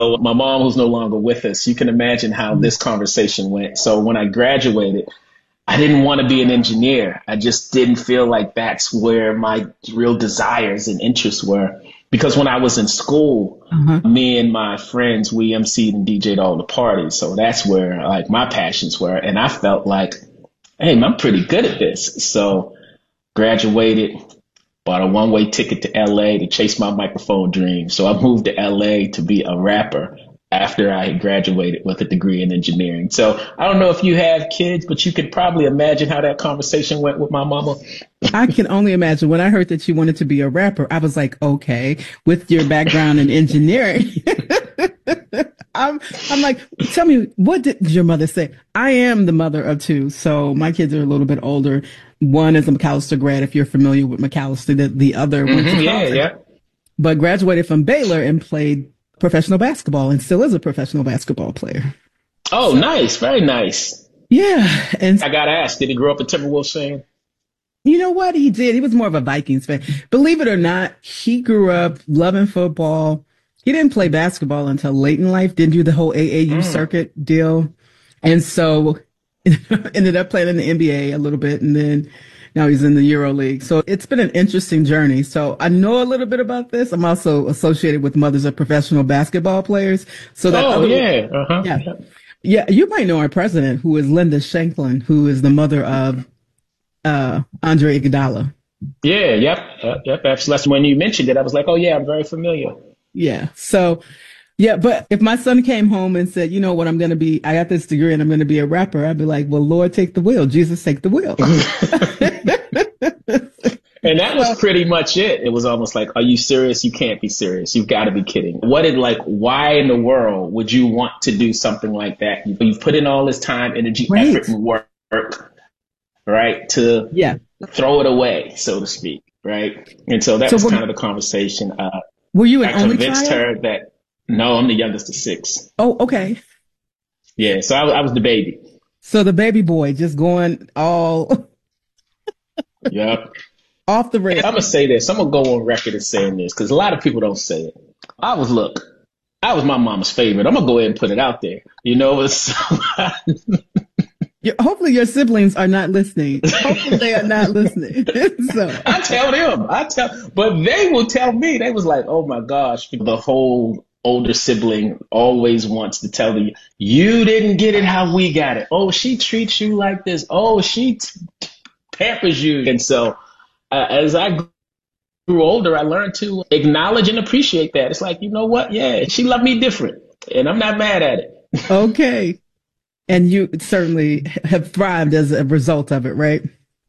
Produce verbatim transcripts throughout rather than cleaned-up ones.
my mom, who's no longer with us, you can imagine how this conversation went. So when I graduated, I didn't want to be an engineer. I just didn't feel like that's where my real desires and interests were. Because when I was in school, Uh-huh. me and my friends, we emceed and D J'd all the parties. So that's where like my passions were. And I felt like, hey, I'm pretty good at this. So graduated, bought a one-way ticket to L A to chase my microphone dream. So I moved to L A to be a rapper after I had graduated with a degree in engineering. So I don't know if you have kids, but you could probably imagine how that conversation went with my mama. I can only imagine. When I heard that you wanted to be a rapper, I was like, okay, with your background in engineering. I'm, I'm like, tell me, what did your mother say? I am the mother of two, so my kids are a little bit older. One is a Macalester grad, if you're familiar with Macalester, the, the other went Mm-hmm, to yeah, college, yeah. but graduated from Baylor and played professional basketball and still is a professional basketball player. Oh, So, nice. Very nice. yeah. And I got to ask, did he grow up a Timberwolves fan? you know what he did? He was more of a Vikings fan. Believe it or not, he grew up loving football. He didn't play basketball until late in life, didn't do the whole A A U Mm. circuit deal. And so ended up playing in the N B A a little bit. And then now he's in the Euro League. So it's been an interesting journey. So I know a little bit about this. I'm also associated with mothers of professional basketball players. So that Oh, other, yeah. Uh-huh. yeah, yeah, you might know our president, who is Linda Shanklin, who is the mother of uh, Andre Iguodala. Yeah, yep. Yep, yep. Absolutely. When you mentioned it, I was like, oh, yeah, I'm very familiar. Yeah. So, yeah, but if my son came home and said, you know what, I'm going to be, I got this degree and I'm going to be a rapper, I'd be like, well, Lord, take the wheel. Jesus, take the wheel. And that was pretty much it. It was almost like, are you serious? You can't be serious. You've got to be kidding. What did like, why in the world would you want to do something like that? You've put in all this time, energy, Right. effort, and work, right? To Yeah. throw it away, so to speak, right? And so that So was were, kind of the conversation. Uh, were you an I only convinced child? her that, no, I'm the youngest of six. Oh, okay. Yeah, so I, was- I was the baby. So the baby boy just going all Yep. off the I'm rails. going to say this. I'm going to go on record as saying this because a lot of people don't say it. I was, look, I was my mama's favorite. I'm going to go ahead and put it out there. You know, it's, Your, hopefully your siblings are not listening. Hopefully they are not listening. So I tell them, I tell, but they will tell me. They was like, oh my gosh, the whole older sibling always wants to tell you, you didn't get it how we got it. Oh, she treats you like this. Oh, she t- pampers you. And so uh, as I grew older, I learned to acknowledge and appreciate that. It's like, you know what? Yeah, she loved me different and I'm not mad at it. okay. And you certainly have thrived as a result of it, right?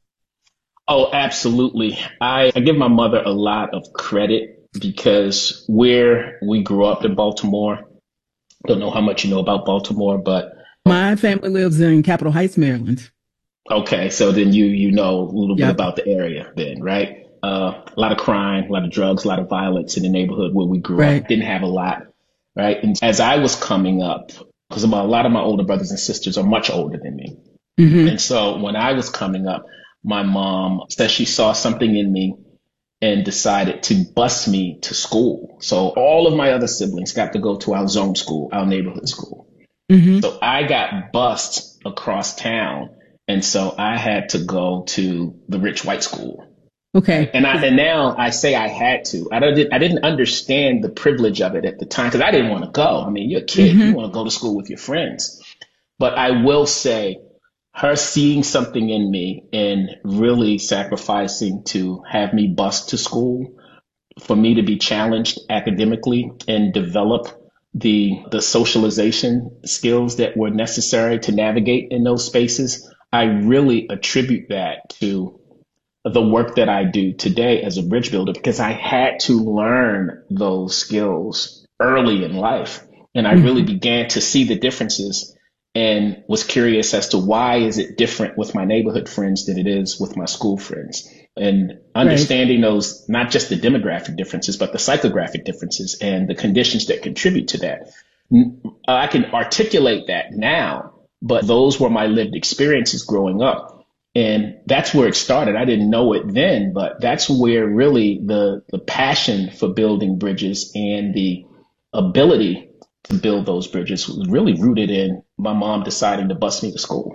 Oh, absolutely. I, I give my mother a lot of credit because where we grew up in Baltimore, don't know how much you know about Baltimore, but My family lives in Capitol Heights, Maryland. okay, so then you you know a little bit Yep. about the area then, right? Uh, a lot of crime, a lot of drugs, a lot of violence in the neighborhood where we grew Right. up. Didn't have a lot, right? And as I was coming up, because a lot of my older brothers and sisters are much older than me. Mm-hmm. And so when I was coming up, my mom said she saw something in me and decided to bus me to school. So all of my other siblings got to go to our zone school, our neighborhood school. Mm-hmm. So I got bused across town. And so I had to go to the rich white school. Okay. And I, and now I say I had to. I don't, I didn't understand the privilege of it at the time because I didn't want to go. I mean, you're a kid, Mm-hmm. you want to go to school with your friends. But I will say her seeing something in me and really sacrificing to have me bused to school for me to be challenged academically and develop the the socialization skills that were necessary to navigate in those spaces. I really attribute that to the work that I do today as a bridge builder because I had to learn those skills early in life. And I really Mm-hmm. began to see the differences and was curious as to why is it different with my neighborhood friends than it is with my school friends. And Right. understanding those, not just the demographic differences, but the psychographic differences and the conditions that contribute to that. N- I can articulate that now, but those were my lived experiences growing up. And that's where it started. I didn't know it then, but that's where really the, the passion for building bridges and the ability to build those bridges was really rooted in my mom deciding to bus me to school.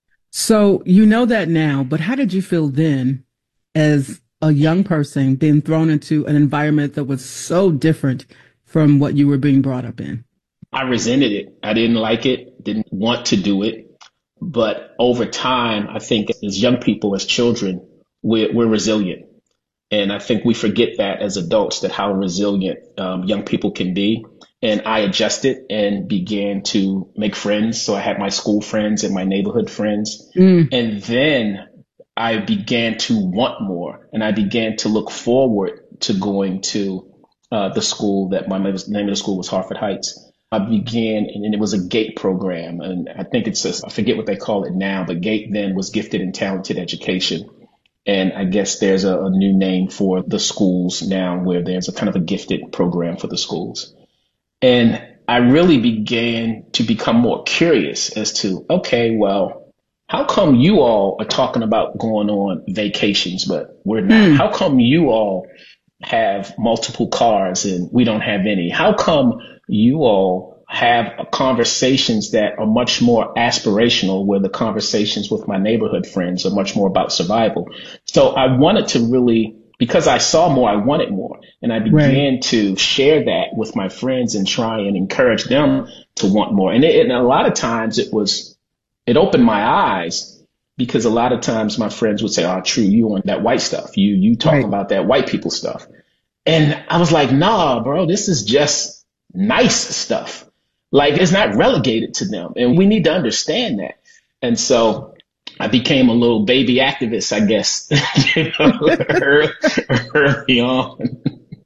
So you know that now, but how did you feel then as a young person being thrown into an environment that was so different from what you were being brought up in? I resented it. I didn't like it, didn't want to do it. But over time, I think as young people, as children, we're, we're resilient. And I think we forget that as adults, that how resilient um, young people can be. And I adjusted and began to make friends. So I had my school friends and my neighborhood friends. Mm. And then I began to want more. And I began to look forward to going to uh, the school that my name of the school was Hartford Heights. I began, and it was a GATE program. And I think it's, a, I forget what they call it now, but GATE then was Gifted and Talented Education. And I guess there's a, a new name for the schools now where there's a kind of a gifted program for the schools. And I really began to become more curious as to, okay, well, how come you all are talking about going on vacations, but we're not? Mm. How come you all have multiple cars and we don't have any? How come you all have conversations that are much more aspirational, where the conversations with my neighborhood friends are much more about survival? So I wanted to really, because I saw more, I wanted more. And I began right. to share that with my friends and try and encourage them to want more. And, it, and a lot of times it was, it opened my eyes, because a lot of times my friends would say, oh, True, you want that white stuff. You, you talk right. about that white people stuff. And I was like, nah, bro, this is just nice stuff. Like, it's not relegated to them. And we need to understand that. And so I became a little baby activist, I guess, you know, early, early on.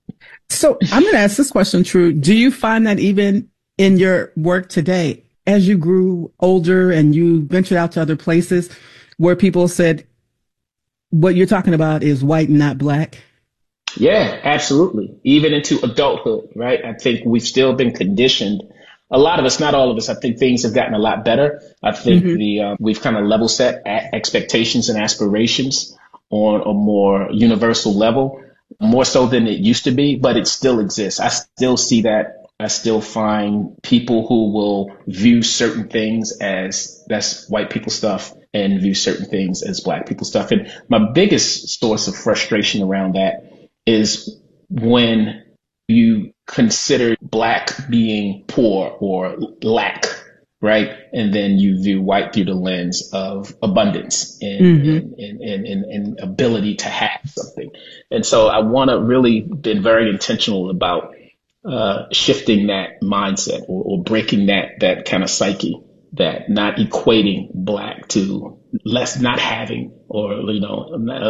So I'm going to ask this question, True. Do you find that even in your work today, as you grew older and you ventured out to other places where people said, what you're talking about is white and not black? Yeah, absolutely. Even into adulthood, right? I think we've still been conditioned. A lot of us, not all of us, I think things have gotten a lot better. I think mm-hmm. the uh, we've kind of level set expectations and aspirations on a more universal level, more so than it used to be, but it still exists. I still see that. I still find people who will view certain things as that's white people stuff and view certain things as black people stuff. And my biggest source of frustration around that is when you consider black being poor or lack, right? And then you view white through the lens of abundance and, mm-hmm. and, and, and, and ability to have something. And so I want to really been very intentional about uh, shifting that mindset or, or breaking that, that kind of psyche, that not equating black to less, not having, or, you know,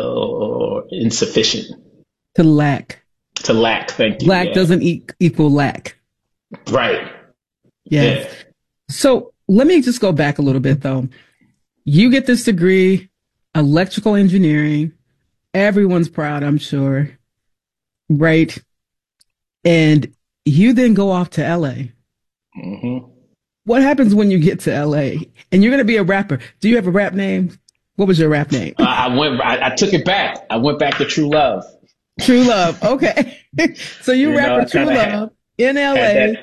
or insufficient. To lack. To lack, thank you. Black yeah. doesn't e- equal lack. Right. Yes. Yeah. So let me just go back a little bit, though. You get this degree, electrical engineering. Everyone's proud, I'm sure. Right. And you then go off to L A. Mm-hmm. What happens when you get to L A and you're going to be a rapper? Do you have a rap name? What was your rap name? Uh, I went, I, I took it back. I went back to True Love. True Love. Okay. So you, you rap for True Love had, in L A. Had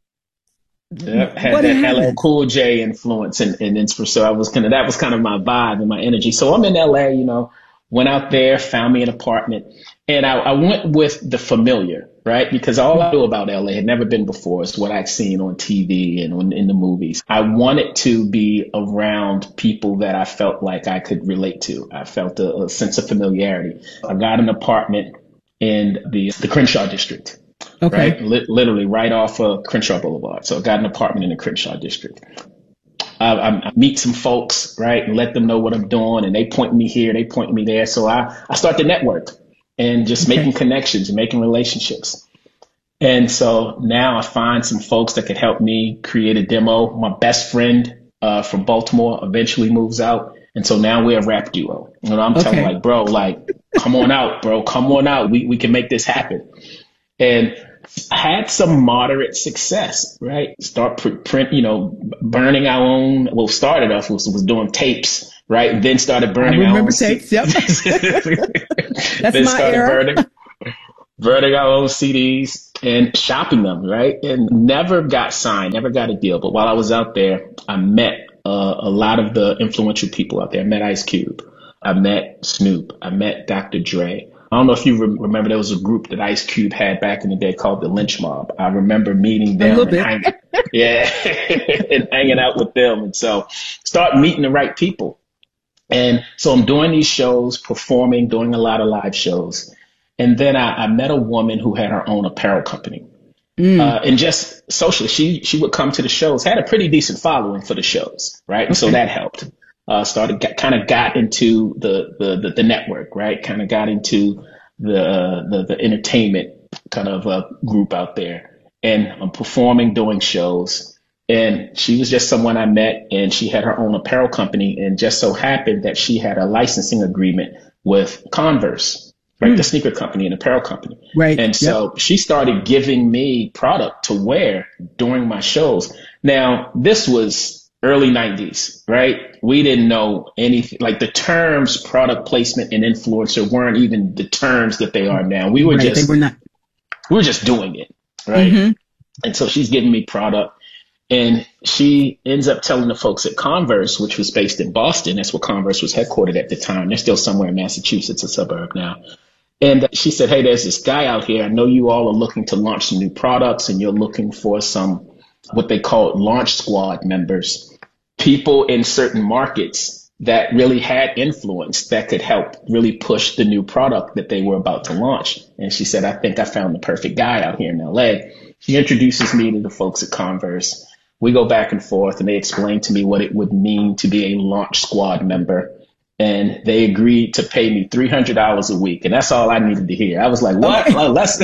that, yep, had that L L Cool J influence and, and inspiration. So I was kind of, that was kind of my vibe and my energy. So I'm in L A, you know, went out there, found me an apartment, and I, I went with the familiar, right? Because all I knew about L A had never been before. It's what I'd seen on T V and on, in the movies. I wanted to be around people that I felt like I could relate to. I felt a, a sense of familiarity. I got an apartment in the the Crenshaw district, okay. right? L- literally right off of Crenshaw Boulevard. So I got an apartment in the Crenshaw district. I, I, I meet some folks, right, and let them know what I'm doing, and they point me here, they point me there. So I, I start to network and just okay. making connections and making relationships. And so now I find some folks that could help me create a demo. My best friend uh, from Baltimore eventually moves out. And so now we're a rap duo. You know, I'm okay. telling like, bro, like, come on out, bro. Come on out. We we can make this happen. And I had some moderate success, right? Start pr- print, you know, burning our own. Well, started off was, was doing tapes, right? Then started burning I remember our own tapes. Yep. That's then my started era. burning. converting our own C Ds and shopping them, right? And never got signed, never got a deal. But while I was out there, I met uh, a lot of the influential people out there. I met Ice Cube. I met Snoop. I met Doctor Dre. I don't know if you re- remember there was a group that Ice Cube had back in the day called the Lynch Mob. I remember meeting them and hanging, yeah, and hanging out with them. And so start meeting the right people. And so I'm doing these shows, performing, doing a lot of live shows. And then I, I met a woman who had her own apparel company. Mm. Uh, and just socially, she, she would come to the shows, had a pretty decent following for the shows, right? Okay. So that helped. Uh, started, got, kind of got into the, the, the, the network, right? Kind of got into the, uh, the, the entertainment kind of uh, group out there. And I'm performing, doing shows. And she was just someone I met, and she had her own apparel company, and just so happened that she had a licensing agreement with Converse, right? Mm. The sneaker company and apparel company. Right. And so yep. she started giving me product to wear during my shows. Now, this was early nineties, right? We didn't know anything, like the terms product placement and influencer weren't even the terms that they are now. We were right, just, they were not. we were just doing it, right? Mm-hmm. And so she's giving me product. And she ends up telling the folks at Converse, which was based in Boston. That's where Converse was headquartered at the time. They're still somewhere in Massachusetts, a suburb now. And she said, hey, there's this guy out here. I know you all are looking to launch some new products, and you're looking for some what they call launch squad members, people in certain markets that really had influence that could help really push the new product that they were about to launch. And she said, I think I found the perfect guy out here in L A. She introduces me to the folks at Converse. We go back and forth, and they explain to me what it would mean to be a launch squad member. And they agreed to pay me three hundred dollars a week. And that's all I needed to hear. I was like, what? Okay. Let's,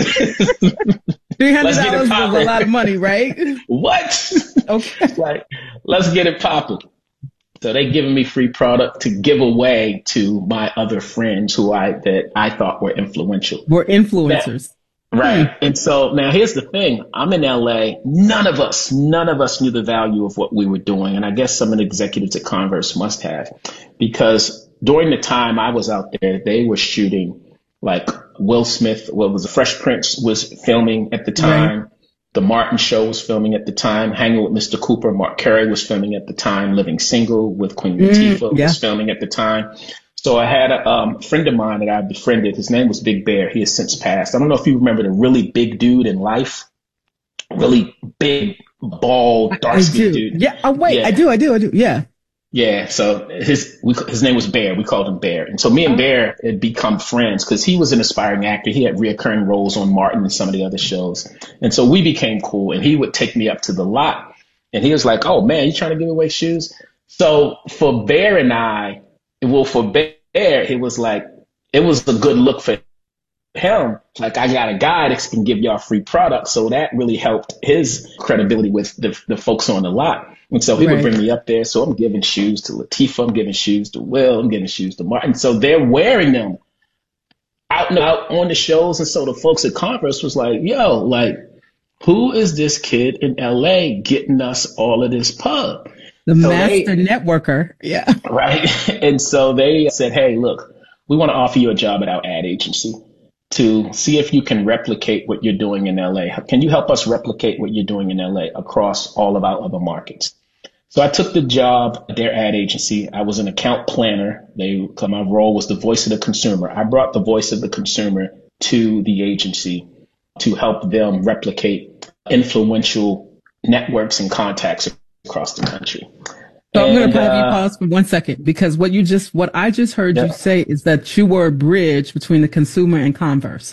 three hundred dollars was a lot of money, right? What? Okay. Like, let's get it popping. So they giving me free product to give away to my other friends who I that I thought were influential. Were influencers. Now, right. Hmm. And so now here's the thing. I'm in L A. None of us, none of us knew the value of what we were doing. And I guess some of the executives at Converse must have, because during the time I was out there, they were shooting like Will Smith, what was the Fresh Prince was filming at the time. Right. The Martin Show was filming at the time. Hanging with Mister Cooper, Mark Carey was filming at the time. Living Single with Queen Latifah mm, yeah. was filming at the time. So I had a um, friend of mine that I befriended. His name was Big Bear. He has since passed. I don't know if you remember the really big dude in Life. Really big, bald, dark-skinned dude. Yeah. Oh, wait. Yeah. I do. I do. I do. Yeah. Yeah. So his we, his name was Bear. We called him Bear. And so me and Bear had become friends because he was an aspiring actor. He had reoccurring roles on Martin and some of the other shows. And so we became cool. And he would take me up to the lot. And he was like, oh, man, you trying to give away shoes? So for Bear and I, well, for Bear, it was like, it was a good look for him. Like, I got a guy that can give y'all free product. So that really helped his credibility with the, the folks on the lot. And so he right. would bring me up there. So I'm giving shoes to Latifah. I'm giving shoes to Will. I'm giving shoes to Martin. So they're wearing them out and out on the shows. And so the folks at Converse was like, yo, like, who is this kid in L A getting us all of this pub? The so master they, networker. Yeah. Right. And so they said, hey, look, we want to offer you a job at our ad agency to see if you can replicate what you're doing in L A. Can you help us replicate what you're doing in L A across all of our other markets? So I took the job at their ad agency. I was an account planner. They, my role was the voice of the consumer. I brought the voice of the consumer to the agency to help them replicate influential networks and contacts across the country. So and, I'm going to have uh, you pause for one second, because what you just, what I just heard yeah. you say is that you were a bridge between the consumer and Converse.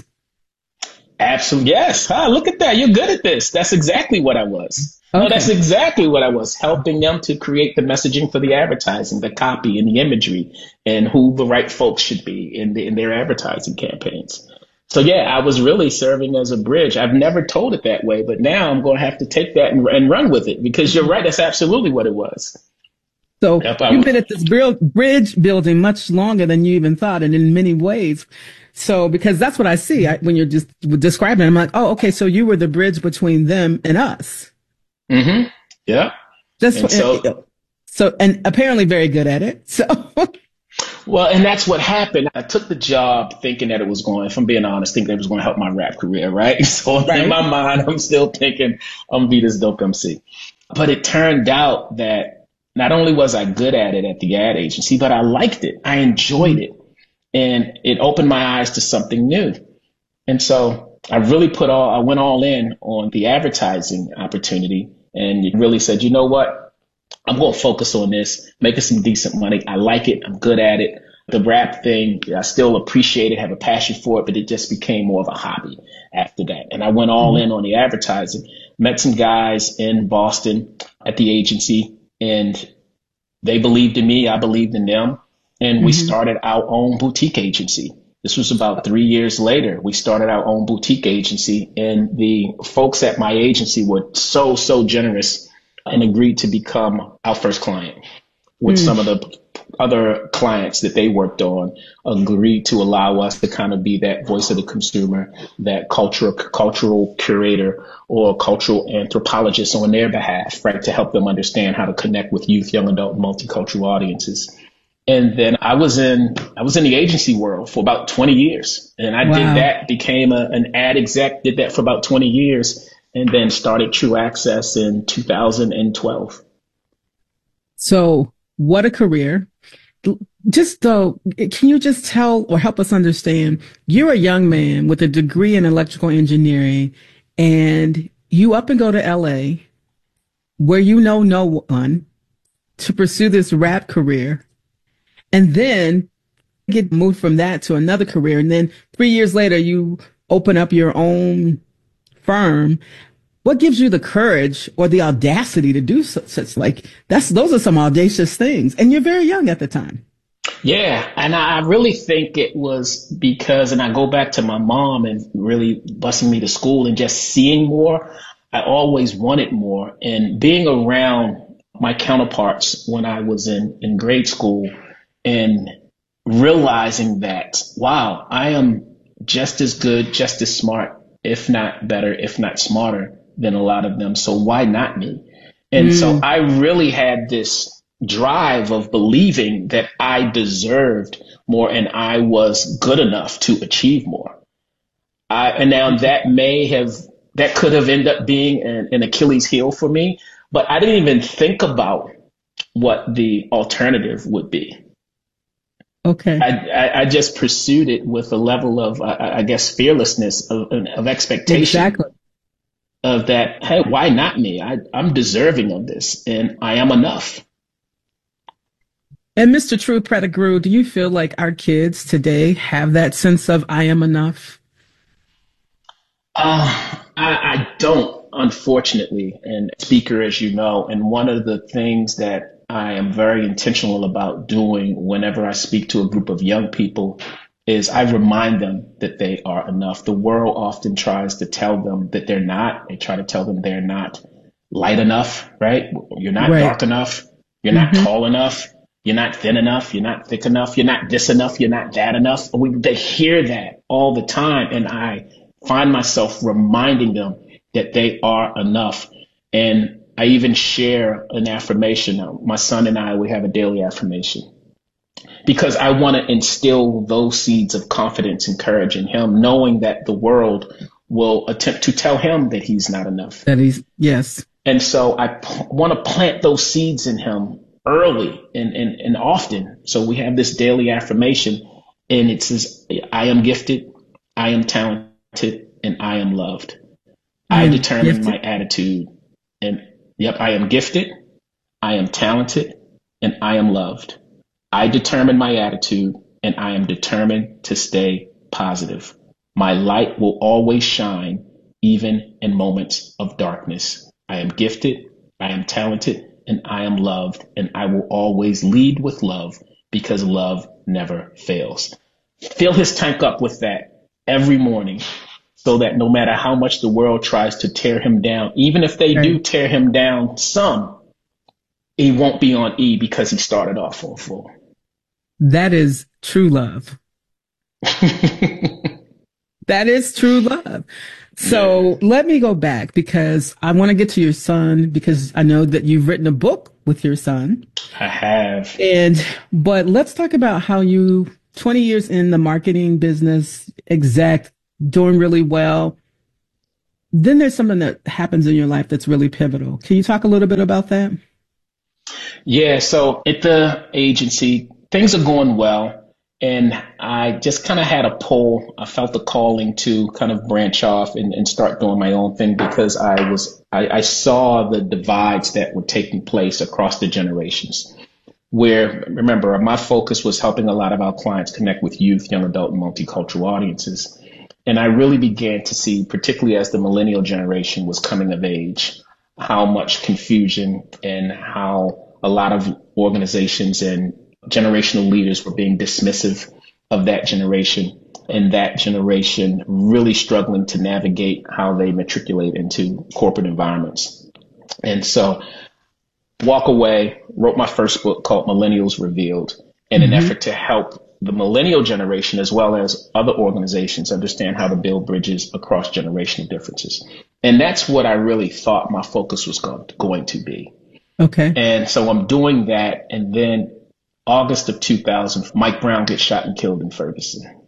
Absolutely. Yes. Ah, look at that. You're good at this. That's exactly what I was. Okay. No, that's exactly what I was, helping them to create the messaging for the advertising, the copy and the imagery, and who the right folks should be in, the, in their advertising campaigns. So, yeah, I was really serving as a bridge. I've never told it that way, but now I'm going to have to take that and, and run with it, because you're right. That's absolutely what it was. So yep, you've been at this bridge building much longer than you even thought, and in many ways. So, because that's what I see I, when you're just describing it, I'm like, oh, okay, so you were the bridge between them and us. Mm-hmm. Yeah. Just and so, so, and apparently very good at it. So. Well, and that's what happened. I took the job thinking that it was going, if I'm being honest, thinking it was going to help my rap career, right? So in Right. my mind, I'm still thinking I'm gonna be this dope M C. But it turned out that not only was I good at it at the ad agency, but I liked it. I enjoyed it. And it opened my eyes to something new. And so I really put all, I went all in on the advertising opportunity and it really said, you know what? I'm going to focus on this, making some decent money. I like it. I'm good at it. The rap thing, I still appreciate it, have a passion for it, but it just became more of a hobby after that. And I went all in on the advertising, met some guys in Boston at the agency, and they believed in me. I believed in them. And we Mm-hmm. started our own boutique agency. This was about three years later. We started our own boutique agency, and the folks at my agency were so, so generous and agreed to become our first client with some of the other clients that they worked on, agreed to allow us to kind of be that voice of the consumer, that cultural cultural curator or cultural anthropologist on their behalf, right, to help them understand how to connect with youth, young adult, and multicultural audiences. And then I was in I was in the agency world for about twenty years, and I did Wow. that, became a, an ad exec, did that for about twenty years, and then started True Access in two thousand twelve. So what a career. Just though, can you just tell or help us understand, you're a young man with a degree in electrical engineering and you up and go to L A where you know no one to pursue this rap career and then get moved from that to another career. And then three years later, you open up your own firm. What gives you the courage or the audacity to do such, such like that's, those are some audacious things. And you're very young at the time. Yeah, and I really think it was because, and I go back to my mom and really busing me to school and just seeing more. I always wanted more, and being around my counterparts when I was in, in grade school and realizing that, wow, I am just as good, just as smart, if not better, if not smarter than a lot of them. So why not me? And so I really had this drive of believing that I deserved more and I was good enough to achieve more. I, and now that may have, that could have ended up being an, an Achilles heel for me, but I didn't even think about what the alternative would be. Okay. I, I, I just pursued it with a level of, I, I guess, fearlessness of, of expectation. Exactly. Of that, hey, why not me? I, I'm deserving of this and I am enough. And Mister True Pettigrew, do you feel like our kids today have that sense of I am enough? Uh, I, I don't, unfortunately, and speaker, as you know, and one of the things that I am very intentional about doing whenever I speak to a group of young people is I remind them that they are enough. The world often tries to tell them that they're not. They try to tell them they're not light enough, right? You're not Right. dark enough. You're not tall enough. You're not thin enough. You're not thick enough. You're not this enough. You're not that enough. We, they hear that all the time. And I find myself reminding them that they are enough. And I even share an affirmation. My son and I, we have a daily affirmation because I want to instill those seeds of confidence and courage in him, knowing that the world will attempt to tell him that he's not enough. That he's, yes. And so I p- want to plant those seeds in him early and, and, and often. So we have this daily affirmation and it says, I am gifted, I am talented, and I am loved. I, I determine gifted. my attitude. And yep, I am gifted, I am talented, and I am loved. I determine my attitude and I am determined to stay positive. My light will always shine, even in moments of darkness. I am gifted, I am talented, and I am loved, and I will always lead with love because love never fails. Fill his tank up with that every morning so that no matter how much the world tries to tear him down, even if they right. do tear him down some, he won't be on E because he started off on full. That is true love. That is true love. Yeah, So let me go back because I want to get to your son because I know that you've written a book with your son. I have. And, but let's talk about how you, twenty years in the marketing business, exec, doing really well. Then there's something that happens in your life that's really pivotal. Can you talk a little bit about that? Yeah, so at the agency, things are going well. And I just kind of had a pull. I felt a calling to kind of branch off and, and start doing my own thing because I was I, I saw the divides that were taking place across the generations. Where remember, my focus was helping a lot of our clients connect with youth, young adult, and multicultural audiences. And I really began to see, particularly as the millennial generation was coming of age, how much confusion and how a lot of organizations and generational leaders were being dismissive of that generation, and that generation really struggling to navigate how they matriculate into corporate environments. And so walk away, wrote my first book called Millennials Revealed in an Mm-hmm. effort to help the millennial generation as well as other organizations understand how to build bridges across generational differences. And that's what I really thought my focus was going to, going to be. Okay. And so I'm doing that. And then August of two thousand, Mike Brown gets shot and killed in Ferguson.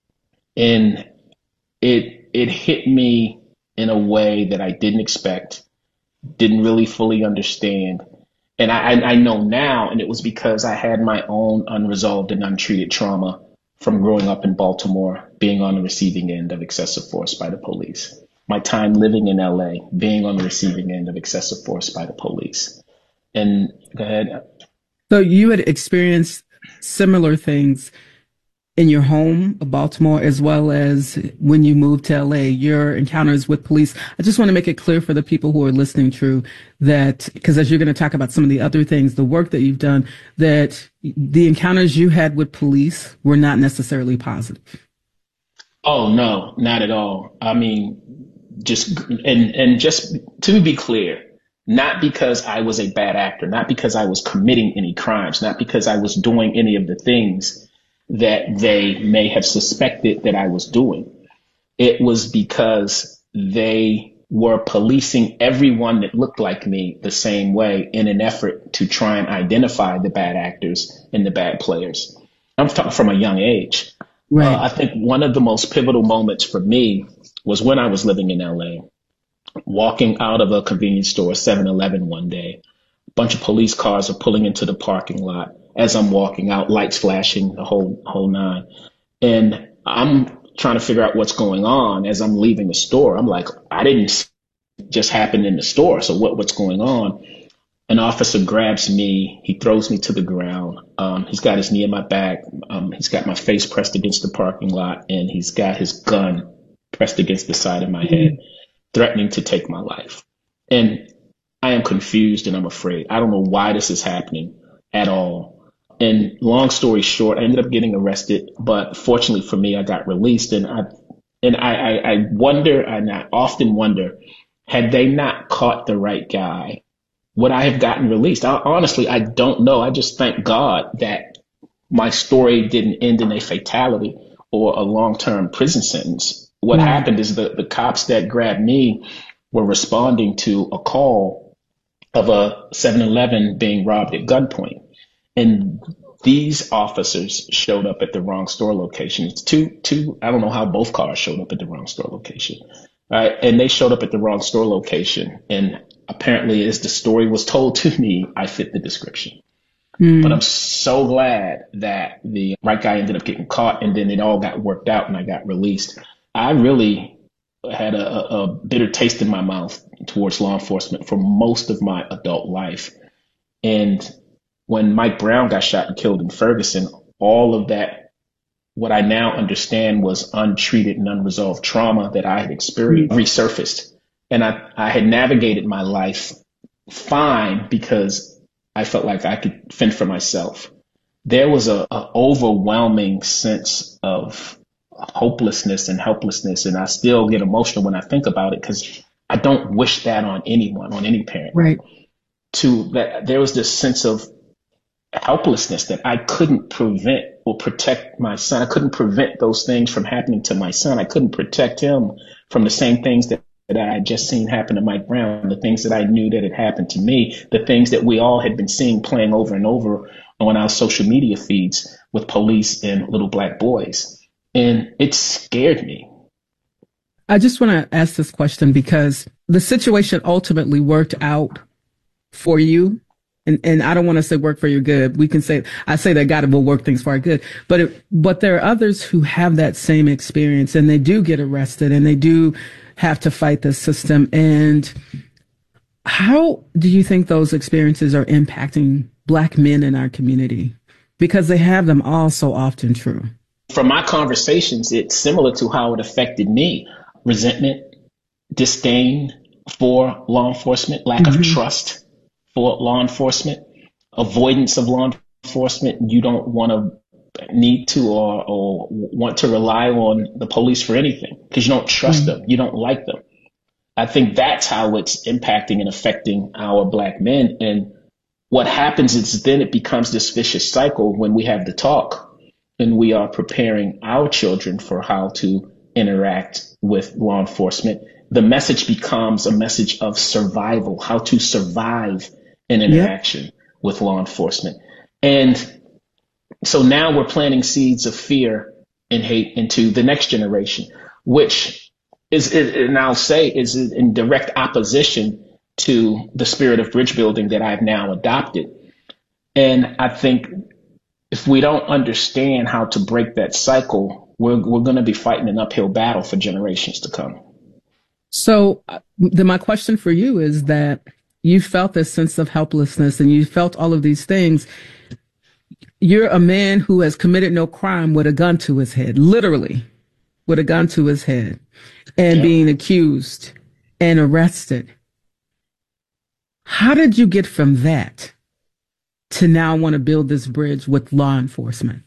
And it, it hit me in a way that I didn't expect, didn't really fully understand. And I, I know now, and it was because I had my own unresolved and untreated trauma from growing up in Baltimore, being on the receiving end of excessive force by the police. My time living in L A, being on the receiving end of excessive force by the police. And go ahead. So you had experienced similar things in your home of Baltimore, as well as when you moved to L A, your encounters with police. I just want to make it clear for the people who are listening, True, that because as you're going to talk about some of the other things, the work that you've done, that the encounters you had with police were not necessarily positive. Oh, no, not at all. I mean, just, and, and just to be clear, not because I was a bad actor, not because I was committing any crimes, not because I was doing any of the things that they may have suspected that I was doing. It was because they were policing everyone that looked like me the same way in an effort to try and identify the bad actors and the bad players. I'm talking from a young age. Uh, Right. I think one of the most pivotal moments for me was when I was living in L A, walking out of a convenience store, seven eleven one day. A bunch of police cars are pulling into the parking lot as I'm walking out, lights flashing, the whole whole nine. And I'm trying to figure out what's going on as I'm leaving the store. I'm like, I didn't just happen in the store. So what what's going on? An officer grabs me. He throws me to the ground. Um, he's got his knee in my back. Um, he's got my face pressed against the parking lot, and he's got his gun pressed against the side of my head, threatening to take my life. And I am confused and I'm afraid. I don't know why this is happening at all. And long story short, I ended up getting arrested, but fortunately for me, I got released. And I and I, I, I wonder, and I often wonder, had they not caught the right guy, would I have gotten released? I, honestly, I don't know. I just thank God that my story didn't end in a fatality or a long-term prison sentence. What Right. happened is the, the cops that grabbed me were responding to a call of a seven eleven being robbed at gunpoint. And these officers showed up at the wrong store location. It's two, two, I don't know how both cars showed up at the wrong store location. Right. And they showed up at the wrong store location. And apparently, as the story was told to me, I fit the description. But I'm Mm. so glad that the right guy ended up getting caught and then it all got worked out and I got released. I really had a, a a bitter taste in my mouth towards law enforcement for most of my adult life. And when Mike Brown got shot and killed in Ferguson, all of that, what I now understand was untreated and unresolved trauma that I had experienced resurfaced. And I, I had navigated my life fine because I felt like I could fend for myself. There was a, a overwhelming sense of hopelessness and helplessness. And I still get emotional when I think about it because I don't wish that on anyone, on any parent. Right. To that, there was this sense of helplessness that I couldn't prevent or protect my son. I couldn't prevent those things from happening to my son. I couldn't protect him from the same things that, that I had just seen happen to Mike Brown, the things that I knew that had happened to me, the things that we all had been seeing playing over and over on our social media feeds with police and little black boys. And it scared me. I just want to ask this question because the situation ultimately worked out for you. And, and I don't want to say work for your good. We can say, I say that God will work things for our good, but, it, but there are others who have that same experience and they do get arrested and they do have to fight the system. And how do you think those experiences are impacting Black men in our community? Because they have them all so often true. From my conversations, it's similar to how it affected me. Resentment, disdain for law enforcement, lack mm-hmm. of trust for law enforcement, avoidance of law enforcement. You don't want to need to or, or want to rely on the police for anything because you don't trust mm-hmm. them. You don't like them. I think that's how it's impacting and affecting our Black men. And what happens is then it becomes this vicious cycle when we have the talk and we are preparing our children for how to interact with law enforcement. The message becomes a message of survival, how to survive an interaction yep. with law enforcement. And so now we're planting seeds of fear and hate into the next generation, which is, and I'll say, is in direct opposition to the spirit of bridge building that I've now adopted. And I think if we don't understand how to break that cycle, we're, we're going to be fighting an uphill battle for generations to come. So uh, then my question for you is that you felt this sense of helplessness and you felt all of these things. You're a man who has committed no crime with a gun to his head, literally with a gun to his head, and yeah. being accused and arrested. How did you get from that to now want to build this bridge with law enforcement?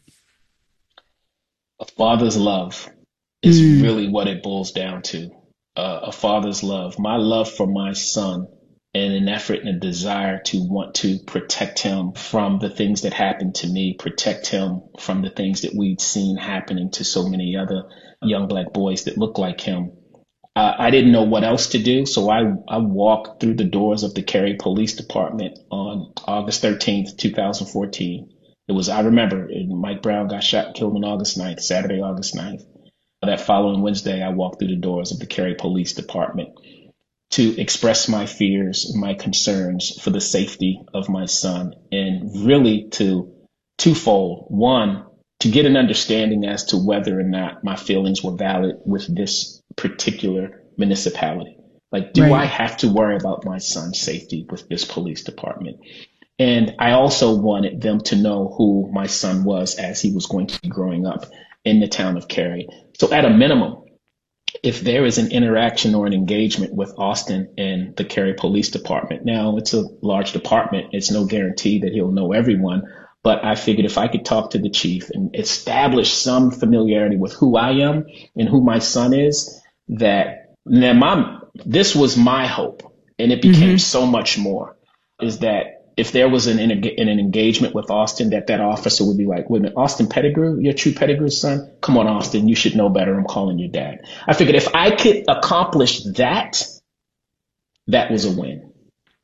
A father's love is mm. really what it boils down to. Uh, a father's love, my love for my son, and an effort and a desire to want to protect him from the things that happened to me, protect him from the things that we'd seen happening to so many other young Black boys that look like him. Uh, I didn't know what else to do, so I, I walked through the doors of the Cary Police Department on August thirteenth, twenty fourteen. It was, I remember, Mike Brown got shot and killed on August ninth, Saturday, August ninth. That following Wednesday, I walked through the doors of the Cary Police Department to express my fears and my concerns for the safety of my son, and really to twofold. One, to get an understanding as to whether or not my feelings were valid with this particular municipality. Like, do right. I have to worry about my son's safety with this police department? And I also wanted them to know who my son was as he was going to be growing up in the town of Cary. So at a minimum, if there is an interaction or an engagement with Austin and the Cary Police Department, now it's a large department. It's no guarantee that he'll know everyone. But I figured if I could talk to the chief and establish some familiarity with who I am and who my son is, that now my, this was my hope. And it became mm-hmm. so much more, is that if there was an, an engagement with Austin, that that officer would be like, wait a minute, Austin Pettigrew, your true Pettigrew's son? Come on, Austin, you should know better. I'm calling your dad. I figured if I could accomplish that, that was a win.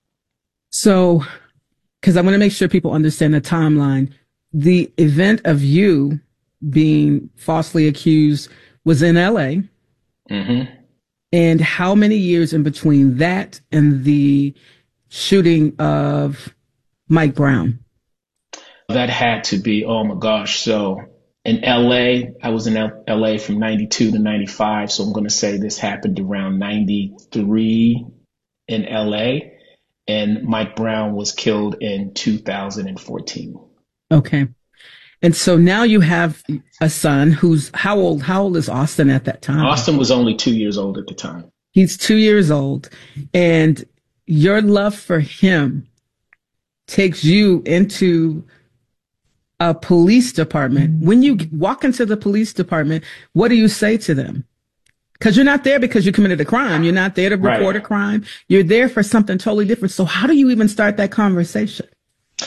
So, because I want to make sure people understand the timeline, the event of you being falsely accused was in L A. Mm-hmm. And how many years in between that and the shooting of Mike Brown? That had to be, oh my gosh. So in L A, I was in L A from ninety-two to ninety-five. So I'm going to say this happened around ninety-three in L A, and Mike Brown was killed in two thousand fourteen. Okay. And so now you have a son who's how old? How old is Austin at that time? Austin was only two years old at the time. He's two years old. And your love for him takes you into a police department. When you walk into the police department, what do you say to them? Because you're not there because you committed a crime. You're not there to report right. a crime. You're there for something totally different. So how do you even start that conversation?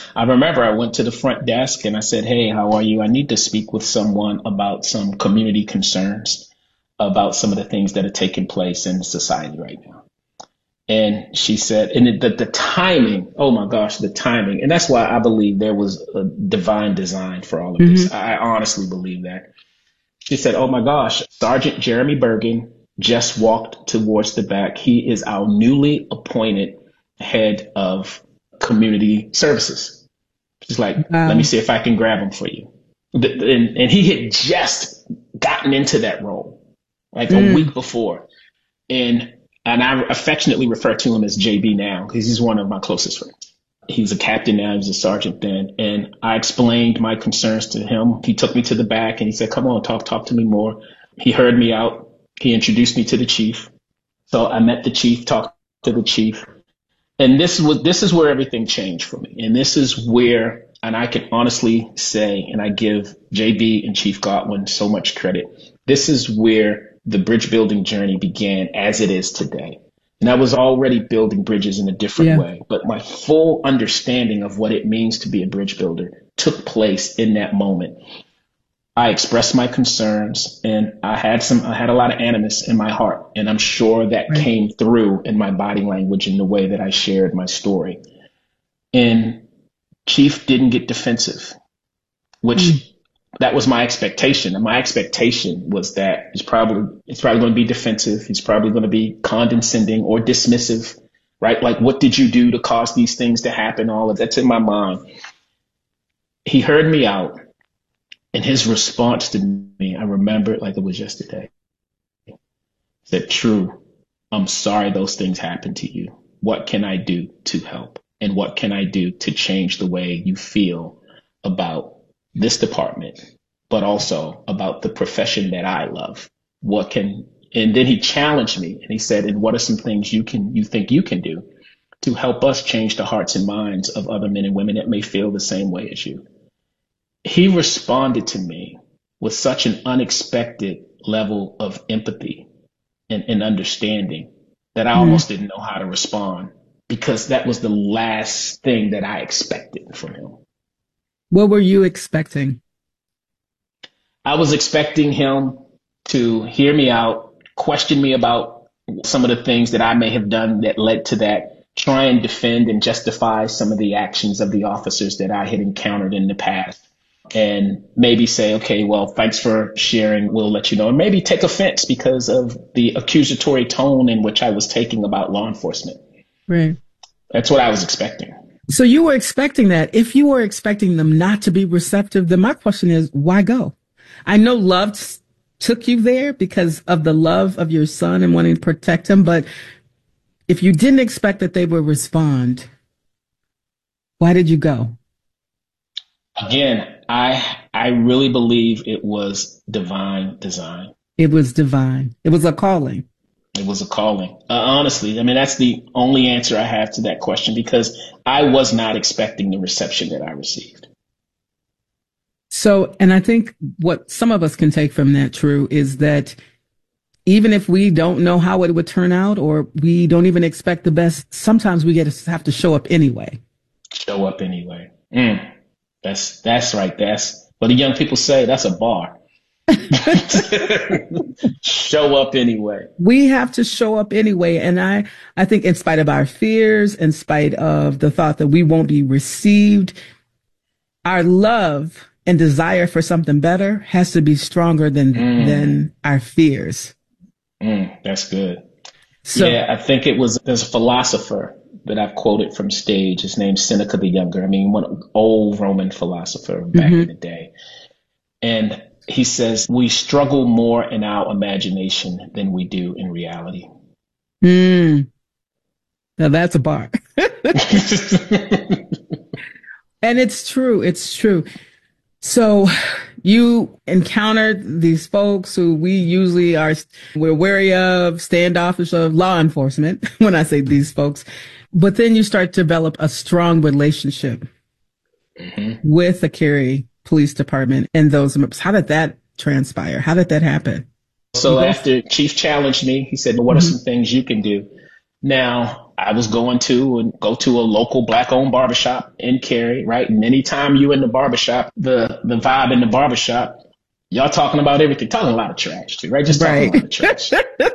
I remember I went to the front desk and I said, "Hey, how are you? I need to speak with someone about some community concerns about some of the things that are taking place in society right now." And she said, and the, the timing, oh my gosh, the timing. And that's why I believe there was a divine design for all of this. Mm-hmm. I honestly believe that. She said, "Oh my gosh, Sergeant Jeremy Bergen just walked towards the back. He is our newly appointed head of community services." She's like, Wow. "Let me see if I can grab him for you." And, and he had just gotten into that role like mm. a week before. And and I affectionately refer to him as J B now because he's one of my closest friends. He's a captain now. He's a sergeant then. And I explained my concerns to him. He took me to the back and he said, "Come on, talk, talk to me more." He heard me out. He introduced me to the chief. So I met the chief, talked to the chief. And this was, this is where everything changed for me. And this is where, and I can honestly say, and I give J B and Chief Godwin so much credit. This is where the bridge building journey began as it is today. And I was already building bridges in a different yeah. way, but my full understanding of what it means to be a bridge builder took place in that moment. I expressed my concerns and I had some, I had a lot of animus in my heart. And I'm sure that right. came through in my body language in the way that I shared my story. And Chief didn't get defensive, which mm. that was my expectation. And my expectation was that it's probably, it's probably going to be defensive. He's probably going to be condescending or dismissive, right? Like, what did you do to cause these things to happen? All of that's in my mind. He heard me out. And his response to me, I remember it like it was yesterday. He said, "True, I'm sorry those things happened to you. What can I do to help? And what can I do to change the way you feel about this department, but also about the profession that I love? What can," and then he challenged me and he said, "And what are some things you can, you think you can do to help us change the hearts and minds of other men and women that may feel the same way as you?" He responded to me with such an unexpected level of empathy and, and understanding that I mm. almost didn't know how to respond because that was the last thing that I expected from him. What were you expecting? I was expecting him to hear me out, question me about some of the things that I may have done that led to that, try and defend and justify some of the actions of the officers that I had encountered in the past. And maybe say, "Okay, well, thanks for sharing. We'll let you know." And maybe take offense because of the accusatory tone in which I was taking about law enforcement. Right. That's what I was expecting. So you were expecting that. If you were expecting them not to be receptive, then my question is, why go? I know love t- took you there because of the love of your son and wanting to protect him. But if you didn't expect that they would respond, why did you go? Again, I I really believe it was divine design. It was divine. It was a calling. It was a calling. Uh, honestly, I mean, that's the only answer I have to that question because I was not expecting the reception that I received. So, and I think what some of us can take from that, True, is that even if we don't know how it would turn out or we don't even expect the best, sometimes we get to have to show up anyway. Show up anyway. Mm. That's that's right. That's what the young people say. That's a bar. Show up anyway. We have to show up anyway. And I, I think in spite of our fears, in spite of the thought that we won't be received, our love and desire for something better has to be stronger than mm. than our fears. Mm, that's good. So, yeah, I think it was, there's a philosopher that I've quoted from stage. His name's Seneca the Younger. I mean, one old Roman philosopher back mm-hmm. in the day. And he says, "We struggle more in our imagination than we do in reality." Mm. Now that's a bar. And it's true. It's true. So you encountered these folks who we usually are, we're wary of, standoffish of, law enforcement, when I say these folks. But then you start to develop a strong relationship mm-hmm. with the Cary Police Department and those members. How did that transpire? How did that happen? So after Chief challenged me, he said, "Well, what mm-hmm. are some things you can do?" Now, I was going to and go to a local black owned barbershop in Cary, right? And anytime you in the barbershop, the, the vibe in the barbershop, y'all talking about everything, talking a lot of trash too, right? Just talking right. a lot of trash.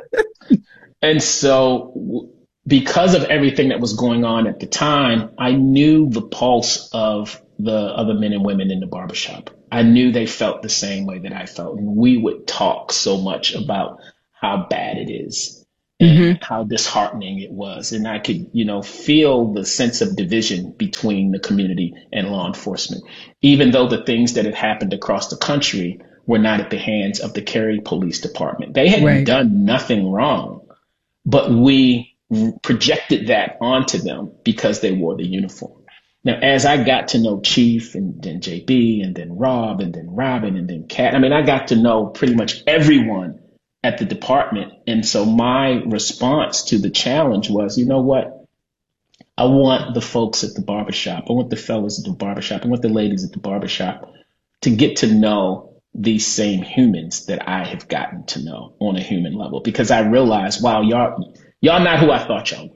And so because of everything that was going on at the time, I knew the pulse of the other men and women in the barbershop. I knew they felt the same way that I felt. And we would talk so much about how bad it is and mm-hmm. how disheartening it was. And I could, you know, feel the sense of division between the community and law enforcement, even though the things that had happened across the country were not at the hands of the Cary Police Department. They had right. done nothing wrong, but we projected that onto them because they wore the uniform. Now, as I got to know Chief and then J B and then Rob and then Robin and then Kat, I mean, I got to know pretty much everyone at the department. And so my response to the challenge was, you know what? I want the folks at the barbershop. I want the fellas at the barbershop. I want the ladies at the barbershop to get to know these same humans that I have gotten to know on a human level, because I realized, wow, y'all, y'all not who I thought y'all were.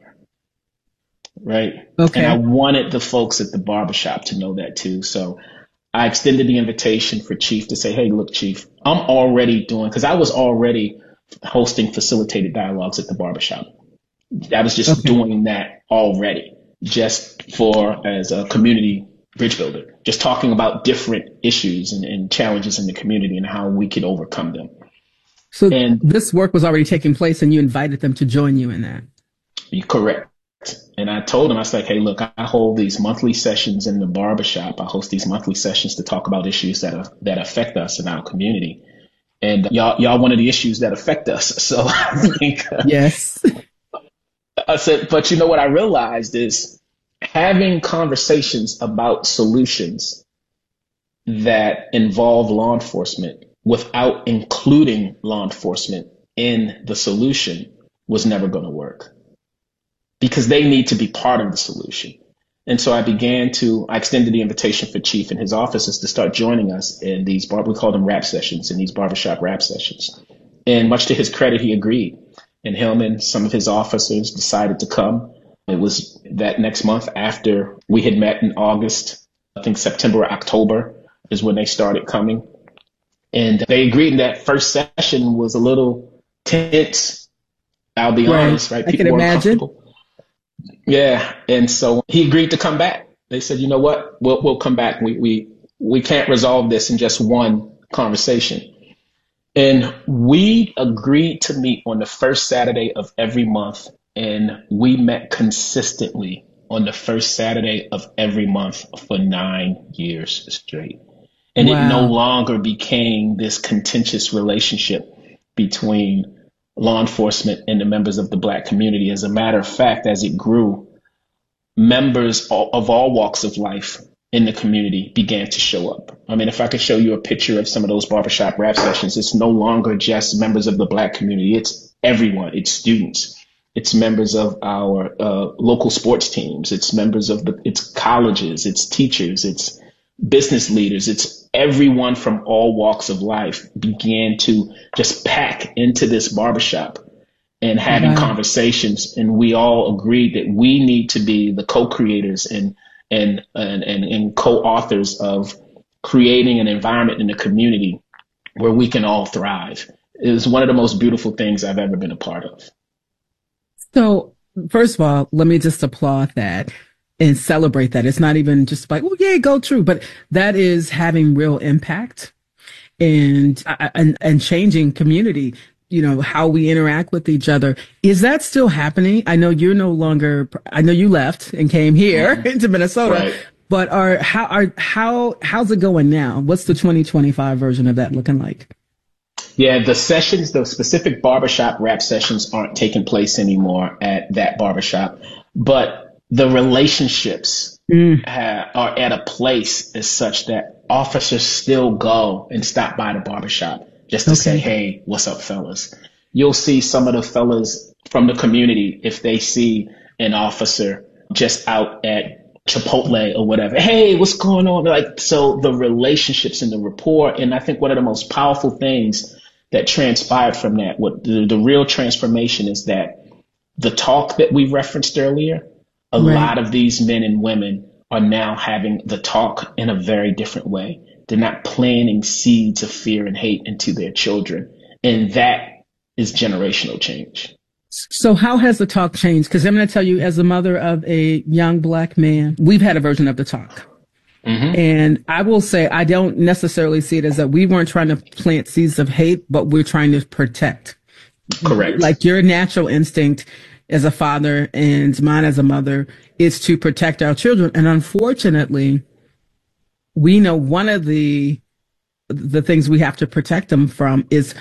Right. Okay. And I wanted the folks at the barbershop to know that too. So I extended the invitation for Chief to say, hey, look, Chief, I'm already doing, because I was already hosting facilitated dialogues at the barbershop. I was just okay. doing that already, just for as a community bridge builder, just talking about different issues and, and challenges in the community and how we could overcome them. So and this work was already taking place and you invited them to join you in that. Correct. And I told him, I was like, hey, look, I hold these monthly sessions in the barbershop. I host these monthly sessions to talk about issues that are, that affect us in our community. And y'all, y'all, one of the issues that affect us. So I think, uh, yes, I said, but you know what I realized is having conversations about solutions that involve law enforcement without including law enforcement in the solution was never going to work, because they need to be part of the solution. And so I began to, I extended the invitation for Chief and his officers to start joining us in these, bar, we call them rap sessions, in these barbershop rap sessions. And much to his credit, he agreed. And him and some of his officers decided to come. It was that next month after we had met in August, I think September or October is when they started coming. And they agreed. And that first session was a little tense, I'll be right. honest, right? People I can imagine. Yeah. And so he agreed to come back. They said, you know what, we'll, we'll come back. We, we, we can't resolve this in just one conversation. And we agreed to meet on the first Saturday of every month. And we met consistently on the first Saturday of every month for nine years straight. And wow. It no longer became this contentious relationship between law enforcement and the members of the Black community. As a matter of fact, as it grew, members of all walks of life in the community began to show up. I mean, if I could show you a picture of some of those barbershop rap sessions, it's no longer just members of the Black community. It's everyone. It's students. It's members of our uh, local sports teams. It's members of the, it's colleges. It's teachers. It's business leaders. It's everyone from all walks of life began to just pack into this barbershop and having wow. conversations. And we all agreed that we need to be the co-creators and, and, and, and, and co-authors of creating an environment in the community where we can all thrive. It was one of the most beautiful things I've ever been a part of. So first of all, let me just applaud that and celebrate that. It's not even just like, well, yeah, go true, but that is having real impact and, and, and changing community, you know, how we interact with each other. Is that still happening? I know you're no longer, I know you left and came here mm-hmm. into Minnesota, right. but are, how are, how, how's it going now? What's the twenty twenty-five version of that looking like? Yeah, the sessions, the specific barbershop rap sessions aren't taking place anymore at that barbershop, but the relationships mm. ha- are at a place as such that officers still go and stop by the barbershop just to okay. say, hey, what's up, fellas? You'll see some of the fellas from the community, if they see an officer just out at Chipotle or whatever, hey, what's going on? Like, so the relationships and the rapport. And I think one of the most powerful things that transpired from that, what the, the real transformation is that the talk that we referenced earlier, a Right. lot of these men and women are now having the talk in a very different way. They're not planting seeds of fear and hate into their children. And that is generational change. So how has the talk changed? Because I'm going to tell you, as a mother of a young black man, we've had a version of the talk. Mm-hmm. And I will say, I don't necessarily see it as that we weren't trying to plant seeds of hate, but we're trying to protect. Correct. Like your natural instinct as a father and mine as a mother is to protect our children. And unfortunately, we know one of the the things we have to protect them from is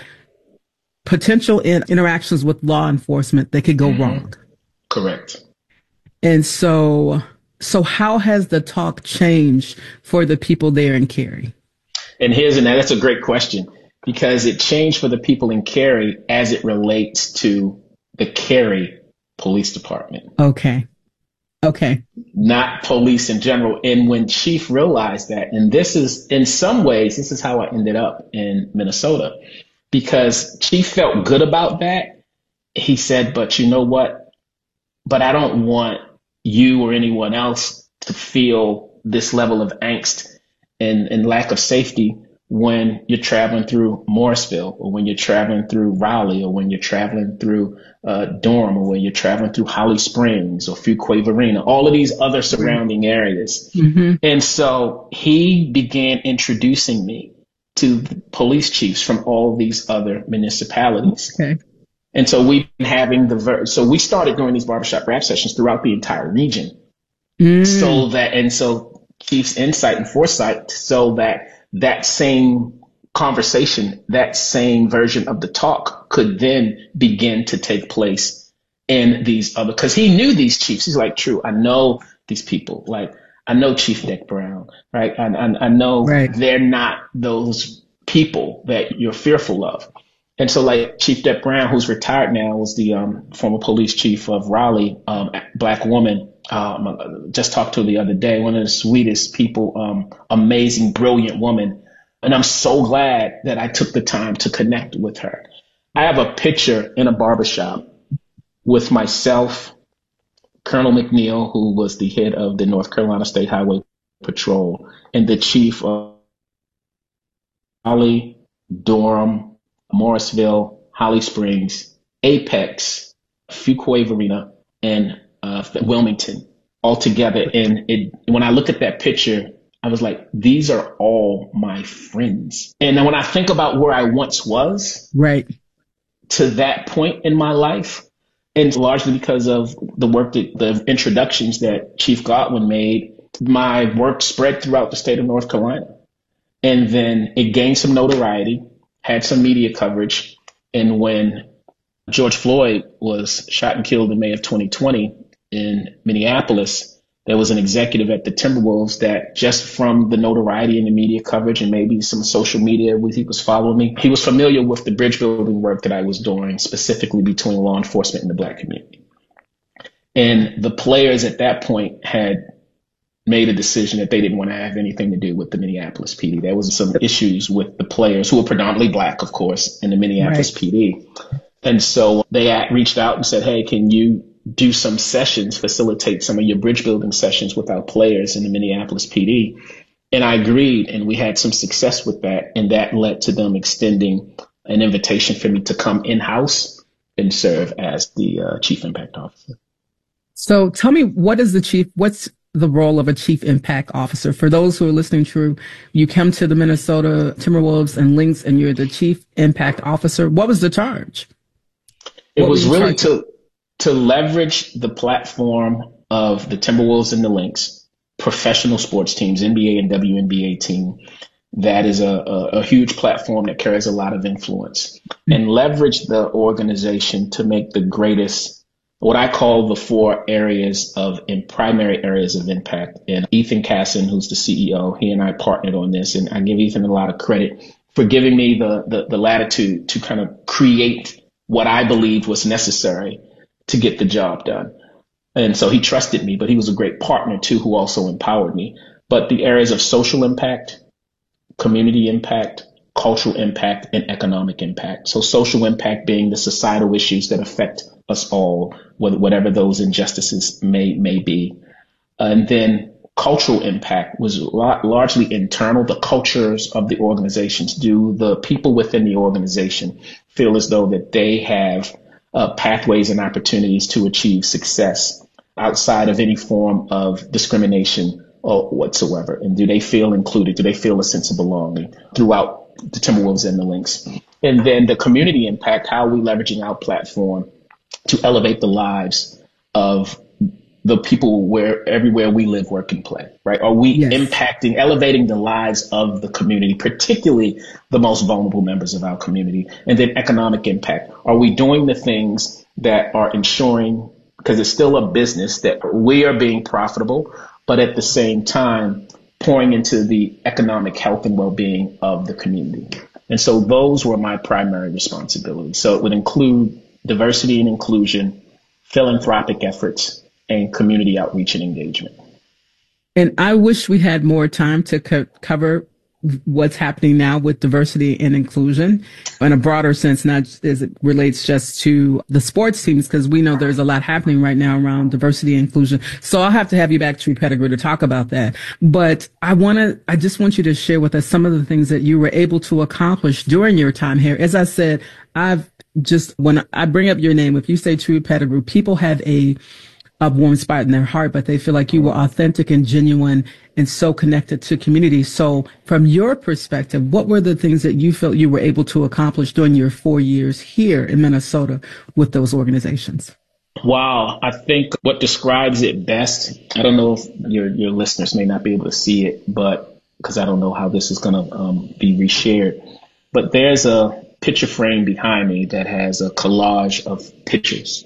potential in interactions with law enforcement that could go mm-hmm. wrong. Correct. And so, so how has the talk changed for the people there in Cary? And here's, and that's a great question, because it changed for the people in Cary as it relates to the Cary Police Department. Okay. Okay. Not police in general. And when Chief realized that, and this is, in some ways, this is how I ended up in Minnesota, because Chief felt good about that. He said, but you know what? But I don't want you or anyone else to feel this level of angst and, and lack of safety when you're traveling through Morrisville, or when you're traveling through Raleigh, or when you're traveling through uh, Durham, or when you're traveling through Holly Springs or Fuquay-Varina, all of these other surrounding areas. Mm-hmm. And so he began introducing me to the police chiefs from all these other municipalities. Okay. And so we've been having the, ver- so we started doing these barbershop rap sessions throughout the entire region. Mm. So that, and so Chief's insight and foresight, so that that same conversation, that same version of the talk could then begin to take place in these other, because he knew these chiefs. He's like, true, I know these people. Like, I know Chief Dick Brown, right? I, I, I know right. They're not those people that you're fearful of. And so like Chief Dick Brown, who's retired now, was the um, former police chief of Raleigh, um, black woman. Um, just talked to her the other day, one of the sweetest people, um, amazing, brilliant woman. And I'm so glad that I took the time to connect with her. I have a picture in a barbershop with myself, Colonel McNeil, who was the head of the North Carolina State Highway Patrol, and the chief of Raleigh, Durham, Morrisville, Holly Springs, Apex, Fuquay-Varina, and uh, Wilmington all together. And it, when I look at that picture, I was like, these are all my friends. And then when I think about where I once was, right, to that point in my life, and largely because of the work that the introductions that Chief Godwin made, my work spread throughout the state of North Carolina. And then it gained some notoriety, had some media coverage. And when George Floyd was shot and killed in May of twenty twenty in Minneapolis, there was an executive at the Timberwolves that, just from the notoriety and the media coverage and maybe some social media where he was following me, he was familiar with the bridge building work that I was doing, specifically between law enforcement and the black community. And the players at that point had made a decision that they didn't want to have anything to do with the Minneapolis P D. There was some issues with the players, who were predominantly black, of course, in the Minneapolis right. P D. And so they reached out and said, hey, can you do some sessions, facilitate some of your bridge building sessions with our players in the Minneapolis P D? And I agreed, and we had some success with that. And that led to them extending an invitation for me to come in-house and serve as the uh, Chief Impact Officer. So tell me, what is the chief, what's the role of a Chief Impact Officer? For those who are listening to, you come to the Minnesota Timberwolves and Lynx, and you're the Chief Impact Officer. What was the charge? It what was really to to leverage the platform of the Timberwolves and the Lynx, professional sports teams, N B A and W N B A team. That is a, a, a huge platform that carries a lot of influence, mm-hmm. and leverage the organization to make the greatest, what I call the four areas of in primary areas of impact. And Ethan Casson, who's the C E O, he and I partnered on this, and I give Ethan a lot of credit for giving me the, the, the latitude to kind of create what I believed was necessary to get the job done. And so he trusted me, but he was a great partner too, who also empowered me. But the areas of social impact, community impact, cultural impact, and economic impact. So social impact being the societal issues that affect us all, whatever those injustices may may be. And then cultural impact was largely internal. The cultures of the organizations. Do the people within the organization feel as though that they have uh, pathways and opportunities to achieve success outside of any form of discrimination or whatsoever? And do they feel included? Do they feel a sense of belonging throughout the Timberwolves and the Lynx? And then the community impact, how are we leveraging our platform to elevate the lives of the people where everywhere we live, work, and play, right? Are we yes. impacting, elevating the lives of the community, particularly the most vulnerable members of our community? And then economic impact. Are we doing the things that are ensuring, because it's still a business, that we are being profitable, but at the same time pouring into the economic health and well-being of the community? And so those were my primary responsibilities. So it would include diversity and inclusion, philanthropic efforts, and community outreach and engagement. And I wish we had more time to co- cover what's happening now with diversity and inclusion in a broader sense, not as it relates just to the sports teams, because we know there's a lot happening right now around diversity and inclusion. So I'll have to have you back, True Pettigrew, to talk about that. But I want to, I just want you to share with us some of the things that you were able to accomplish during your time here. As I said, I've just, when I bring up your name, if you say True Pettigrew, people have a a warm spot in their heart, but they feel like you were authentic and genuine and so connected to community. So from your perspective, what were the things that you felt you were able to accomplish during your four years here in Minnesota with those organizations? Wow. I think what describes it best, I don't know if your, your listeners may not be able to see it, but because I don't know how this is going to um, be reshared, but there's a picture frame behind me that has a collage of pictures.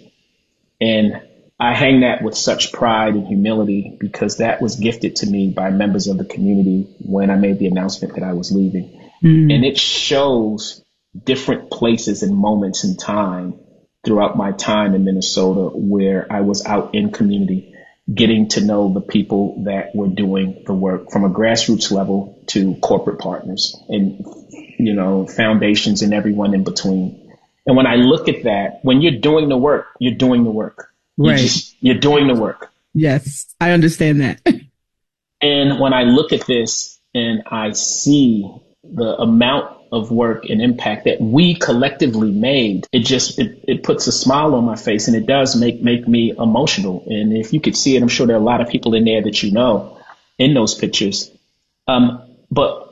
And I hang that with such pride and humility because that was gifted to me by members of the community when I made the announcement that I was leaving. Mm. And it shows different places and moments in time throughout my time in Minnesota where I was out in community, getting to know the people that were doing the work from a grassroots level to corporate partners and, you know, foundations and everyone in between. And when I look at that, when you're doing the work, you're doing the work. Right. You just, you're doing the work. Yes, I understand that. And when I look at this and I see the amount of work and impact that we collectively made, it just, it, it puts a smile on my face, and it does make, make me emotional. And if you could see it, I'm sure there are a lot of people in there that you know in those pictures. Um, but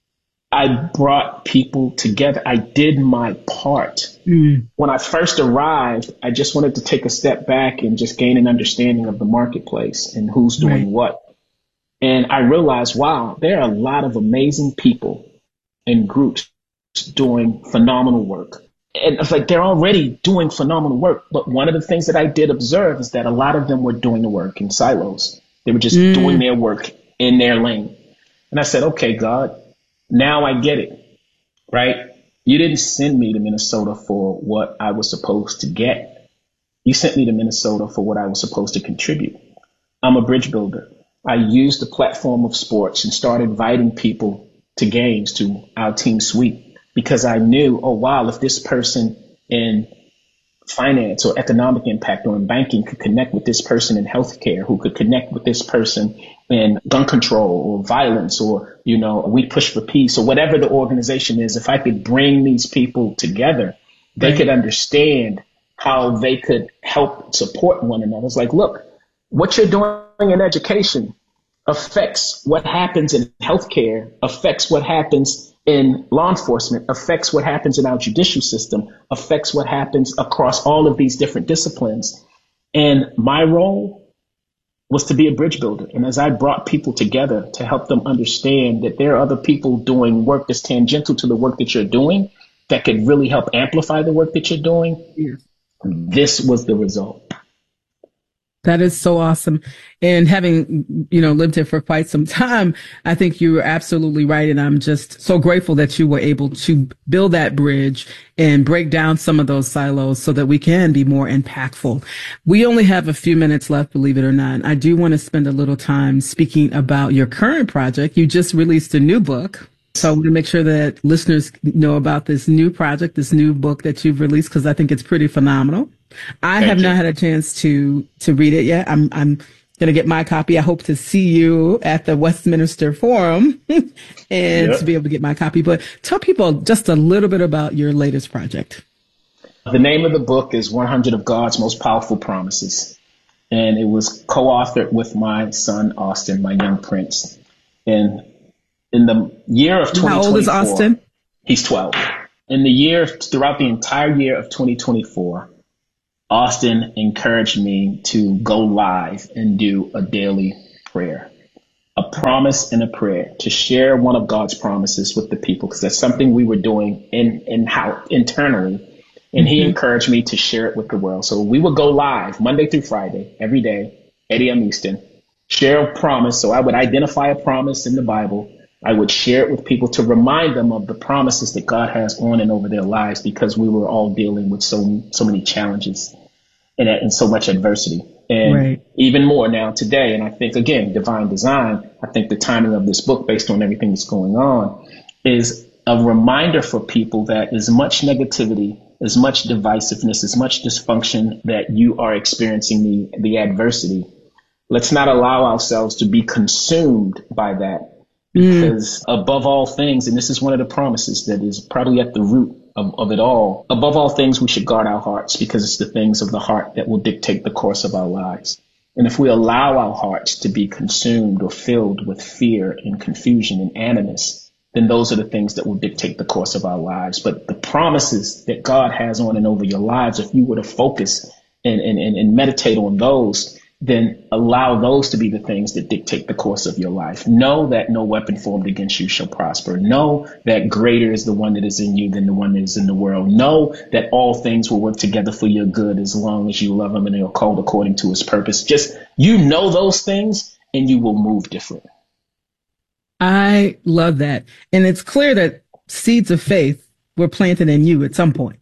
I brought people together. I did my part. Mm. When I first arrived, I just wanted to take a step back and just gain an understanding of the marketplace and who's doing right. what. And I realized, wow, there are a lot of amazing people and groups doing phenomenal work. And it's like they're already doing phenomenal work. But one of the things that I did observe is that a lot of them were doing the work in silos. They were just mm. doing their work in their lane. And I said, okay, God, now I get it, right? You didn't send me to Minnesota for what I was supposed to get. You sent me to Minnesota for what I was supposed to contribute. I'm a bridge builder. I used the platform of sports and started inviting people to games, to our team suite, because I knew, oh, wow, if this person in finance or economic impact or in banking could connect with this person in healthcare, who could connect with this person in gun control or violence, or, you know, we push for peace, or whatever the organization is, if I could bring these people together, they right. could understand how they could help support one another. It's like, look, what you're doing in education affects what happens in healthcare, affects what happens in law enforcement, affects what happens in our judicial system, affects what happens across all of these different disciplines. And my role was to be a bridge builder. And as I brought people together to help them understand that there are other people doing work that's tangential to the work that you're doing that could really help amplify the work that you're doing, yeah. this was the result. That is so awesome. And having, you know, lived here for quite some time, I think you were absolutely right. And I'm just so grateful that you were able to build that bridge and break down some of those silos so that we can be more impactful. We only have a few minutes left, believe it or not. I do want to spend a little time speaking about your current project. You just released a new book. So I want to make sure that listeners know about this new project, this new book that you've released, because I think it's pretty phenomenal. I Thank have you. not had a chance to to read it yet. I'm I'm going to get my copy. I hope to see you at the Westminster Forum and Yep. to be able to get my copy. But tell people just a little bit about your latest project. The name of the book is one hundred of God's Most Powerful Promises. And it was co-authored with my son, Austin, my young prince. And in the year of twenty twenty-four, How old is Austin? He's twelve. In the year, throughout the entire year of twenty twenty-four, Austin encouraged me to go live and do a daily prayer, a promise and a prayer, to share one of God's promises with the people, because that's something we were doing in, in how internally. And he encouraged me to share it with the world. So we would go live Monday through Friday, every day, eight a.m. Eastern, share a promise. So I would identify a promise in the Bible. I would share it with people to remind them of the promises that God has on and over their lives, because we were all dealing with so so many challenges and, and so much adversity. And Right. even more now today. And I think, again, divine design, I think the timing of this book, based on everything that's going on, is a reminder for people that as much negativity, as much divisiveness, as much dysfunction that you are experiencing, the, the adversity, let's not allow ourselves to be consumed by that. Because mm. above all things, and this is one of the promises that is probably at the root of, of it all, above all things, we should guard our hearts, because it's the things of the heart that will dictate the course of our lives. And if we allow our hearts to be consumed or filled with fear and confusion and animus, then those are the things that will dictate the course of our lives. But the promises that God has on and over your lives, if you were to focus and, and, and meditate on those, then allow those to be the things that dictate the course of your life. Know that no weapon formed against you shall prosper. Know that greater is the one that is in you than the one that is in the world. Know that all things will work together for your good as long as you love him and are called according to his purpose. Just, you know those things and you will move different. I love that. And it's clear that seeds of faith were planted in you at some point.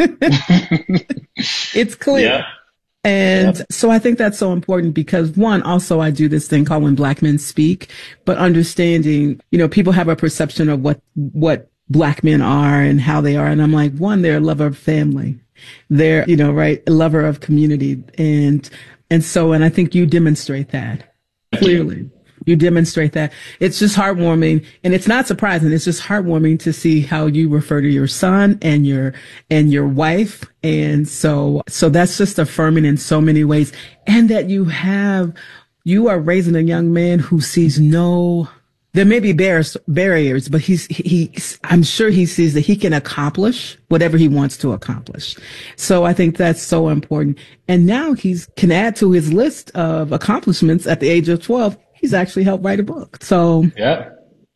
It's clear. Yeah. And yep. so I think that's so important, because one, also I do this thing called When Black Men Speak, but understanding, you know, people have a perception of what, what Black men are and how they are. And I'm like, one, they're a lover of family. They're, you know, right, a lover of community. And, and so, and I think you demonstrate that clearly. You demonstrate that. It's just heartwarming, and it's not surprising. It's just heartwarming to see how you refer to your son and your, and your wife. And so, so that's just affirming in so many ways. And that you have, you are raising a young man who sees no, there may be barriers, barriers, but he's, he, I'm sure he sees that he can accomplish whatever he wants to accomplish. So I think that's so important. And now he's can add to his list of accomplishments at the age of twelve. He's actually helped write a book. So yeah,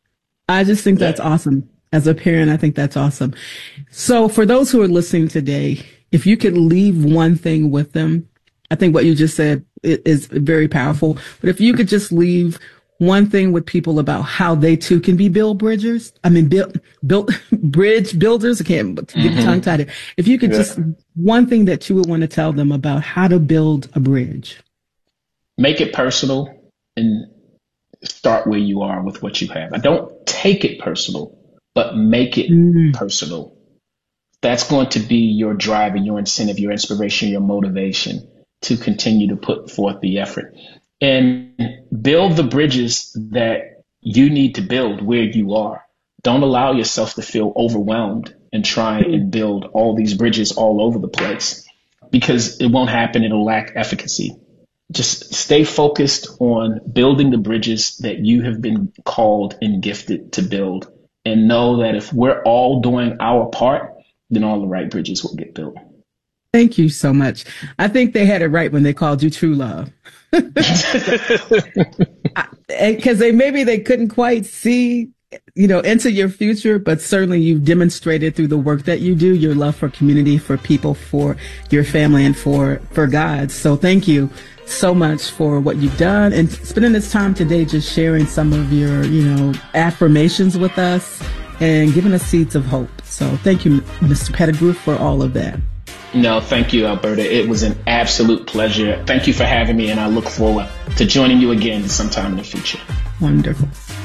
I just think that's yeah. awesome. As a parent, I think that's awesome. So for those who are listening today, if you could leave one thing with them, I think what you just said is very powerful. But if you could just leave one thing with people about how they too can be build bridgers, I mean, build, build, bridge builders. I can't get mm-hmm. tongue tied here. If you could yeah. just one thing that you would want to tell them about how to build a bridge. Make it personal. And start where you are with what you have. I don't take it personal, but make it mm. personal. That's going to be your drive and your incentive, your inspiration, your motivation to continue to put forth the effort. And build the bridges that you need to build where you are. Don't allow yourself to feel overwhelmed and try mm. and build all these bridges all over the place, because it won't happen. It'll lack efficacy. Just stay focused on building the bridges that you have been called and gifted to build, and know that if we're all doing our part, then all the right bridges will get built. Thank you so much. I think they had it right when they called you True Love. Because they maybe they couldn't quite see, you know, into your future, but certainly you've demonstrated through the work that you do, your love for community, for people, for your family, and for, for God. So thank you so much for what you've done and spending this time today just sharing some of your, you know, affirmations with us and giving us seeds of hope. So thank you, Mister Pettigrew, for all of that. No, thank you, Alberta. It was an absolute pleasure. Thank you for having me, and I look forward to joining you again sometime in the future. Wonderful.